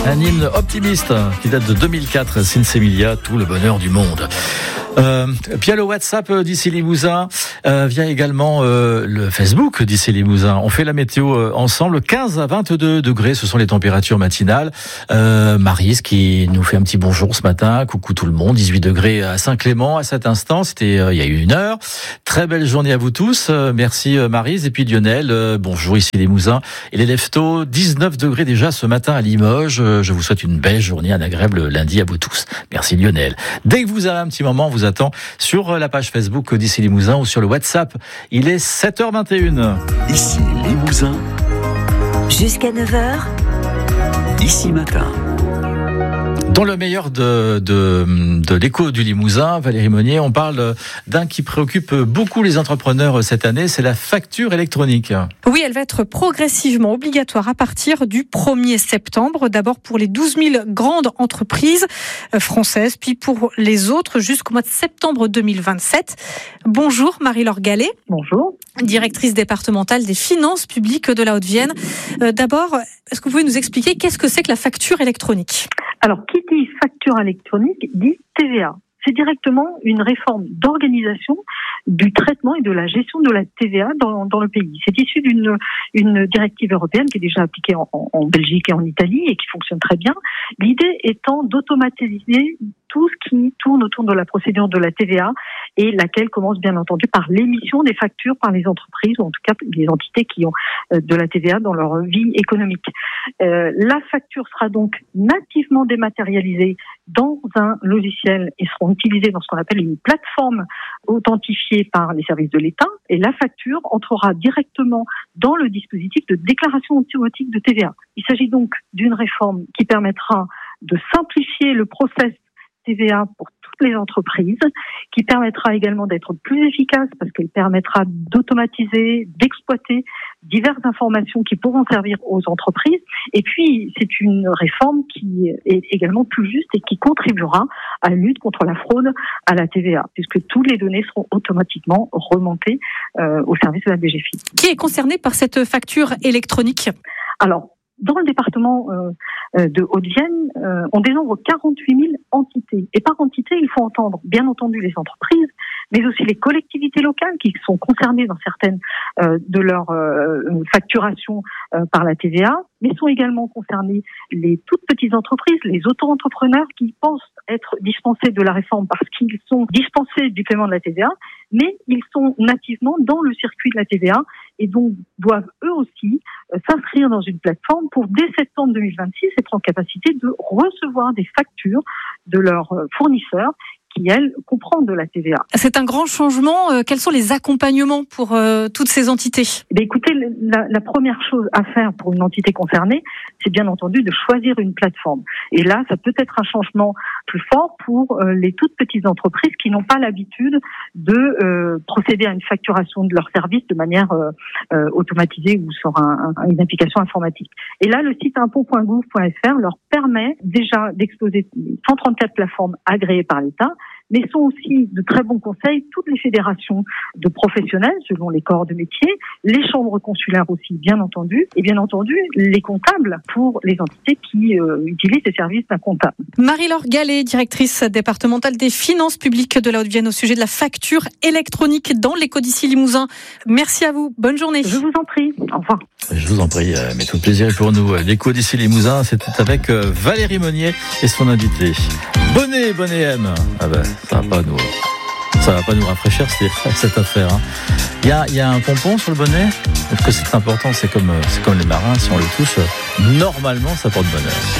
Un hymne optimiste qui date de 2004, Sinsemilia, tout le bonheur du monde. Via le WhatsApp d'Ici Limousin, via également le Facebook d'Ici Limousin. On fait la météo ensemble. 15 à 22 degrés, ce sont les températures matinales. Maryse qui nous fait un petit bonjour ce matin. Coucou tout le monde. 18 degrés à Saint-Clément à cet instant. C'était il y a une heure. Très belle journée à vous tous. Merci Maryse. Et puis Lionel, bonjour Ici Limousin. Et les leftos, 19 degrés déjà ce matin à Limoges. Je vous souhaite une belle journée, un agréable lundi à vous tous. Merci Lionel. Dès que vous avez un petit moment, vous attend sur la page Facebook d'Ici Limousin ou sur le WhatsApp. Il est 7h21. Ici Limousin. Jusqu'à 9h. Ici Matin. Dans le meilleur de l'écho du Limousin, Valérie Monnier, on parle d'un qui préoccupe beaucoup les entrepreneurs cette année, c'est la facture électronique. Oui, elle va être progressivement obligatoire à partir du 1er septembre. D'abord pour les 12 000 grandes entreprises françaises, puis pour les autres jusqu'au mois de septembre 2027. Bonjour Marie-Laure Gallet. Bonjour. Directrice départementale des finances publiques de la Haute-Vienne. D'abord, est-ce que vous pouvez nous expliquer qu'est-ce que c'est que la facture électronique ? Alors, qui dit facture électronique dit TVA. C'est directement une réforme d'organisation du traitement et de la gestion de la TVA dans le pays. C'est issu d'une directive européenne qui est déjà appliquée en Belgique et en Italie et qui fonctionne très bien. L'idée étant d'automatiser tout ce qui tourne autour de la procédure de la TVA et laquelle commence bien entendu par l'émission des factures par les entreprises ou en tout cas les entités qui ont de la TVA dans leur vie économique. La facture sera donc nativement dématérialisée dans un logiciel et seront utilisées dans ce qu'on appelle une plateforme authentifiée par les services de l'État et la facture entrera directement dans le dispositif de déclaration automatique de TVA. Il s'agit donc d'une réforme qui permettra de simplifier le process TVA pour toutes les entreprises, qui permettra également d'être plus efficace parce qu'elle permettra d'automatiser, d'exploiter diverses informations qui pourront servir aux entreprises. Et puis, c'est une réforme qui est également plus juste et qui contribuera à la lutte contre la fraude à la TVA, puisque toutes les données seront automatiquement remontées au service de la DGFiP. Qui est concerné par cette facture électronique ? Alors, dans le département de Haute-Vienne, on dénombre 48 000 entités. Et par entité, il faut entendre, bien entendu, les entreprises, mais aussi les collectivités locales qui sont concernées dans certaines de leur facturation par la TVA, mais sont également concernées les toutes petites entreprises, les auto-entrepreneurs qui pensent être dispensés de la réforme parce qu'ils sont dispensés du paiement de la TVA, mais ils sont nativement dans le circuit de la TVA et donc doivent eux aussi s'inscrire dans une plateforme pour, dès septembre 2026, être en capacité de recevoir des factures de leurs fournisseurs qui, elles, comprennent de la TVA. C'est un grand changement. Quels sont les accompagnements pour toutes ces entités ? Écoutez, la première chose à faire pour une entité concernée, c'est bien entendu de choisir une plateforme. Et là, ça peut être un changement plus fort pour les toutes petites entreprises qui n'ont pas l'habitude de procéder à une facturation de leurs services de manière automatisée ou sur une application informatique. Et là, le site impôt.gouv.fr leur permet déjà d'exposer 134 plateformes agréées par l'État, mais sont aussi de très bons conseils toutes les fédérations de professionnels selon les corps de métier, les chambres consulaires aussi bien entendu, et bien entendu les comptables pour les entités qui utilisent les services d'un comptable. Marie-Laure Gallet, directrice départementale des finances publiques de la Haute-Vienne au sujet de la facture électronique dans l'écho d'Ici Limousin. Merci à vous, bonne journée. Je vous en prie, au revoir. Je vous en prie, mais tout plaisir pour nous. L'écho d'Ici Limousin, c'était avec Valérie Monnier et son invité. Bonnet M. Ah ben, ça va pas nous rafraîchir cette affaire. Hein. Il y a un pompon sur le bonnet. Parce que c'est important, c'est comme les marins, si on le touche, normalement ça porte bonheur.